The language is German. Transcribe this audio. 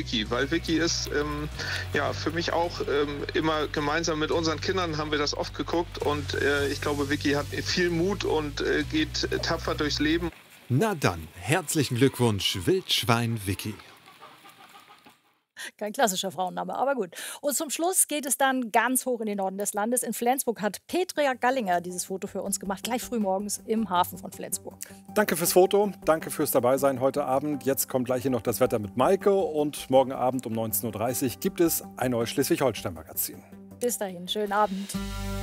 Vicky, weil Vicky ist ja für mich auch immer gemeinsam mit unseren Kindern haben wir das oft geguckt und ich glaube, Vicky hat viel Mut und geht tapfer durchs Leben. Na dann, herzlichen Glückwunsch, Wildschwein Vicky. Kein klassischer Frauenname, aber gut. Und zum Schluss geht es dann ganz hoch in den Norden des Landes. In Flensburg hat Petra Gallinger dieses Foto für uns gemacht, gleich früh morgens im Hafen von Flensburg. Danke fürs Foto, danke fürs Dabeisein heute Abend. Jetzt kommt gleich hier noch das Wetter mit Maike und morgen Abend um 19:30 Uhr gibt es ein neues Schleswig-Holstein-Magazin. Bis dahin, schönen Abend.